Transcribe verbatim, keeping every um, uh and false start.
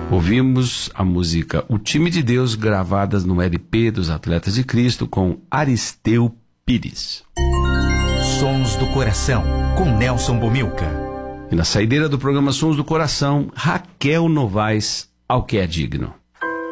Ouvimos a música O Time de Deus, gravadas no L P dos Atletas de Cristo, com Aristeu Pires. Sons do Coração, com Nelson Bomilca. E na saideira do programa Sons do Coração, Raquel Novaes, Ao Que É Digno.